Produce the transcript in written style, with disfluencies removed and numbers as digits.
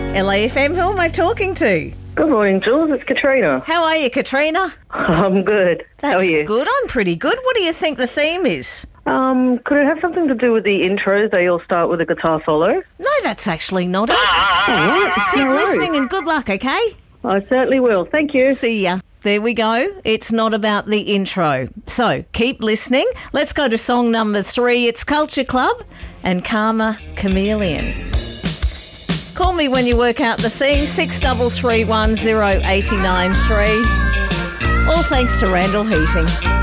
LAFM, who am I talking to? Good morning, Jules. It's Katrina. How are you, Katrina? I'm good. How are you? Good. I'm pretty good. What do you think the theme is? Could it have something to do with the intros? They all start with a guitar solo. No, that's actually not it. Keep No. listening and good luck, okay? I certainly will. Thank you. See ya. There we go. It's not about the intro. So keep listening. Let's go to song number 3. It's Culture Club and Karma Chameleon. Call me when you work out the thing, 6331 0893. All thanks to Randall Heating.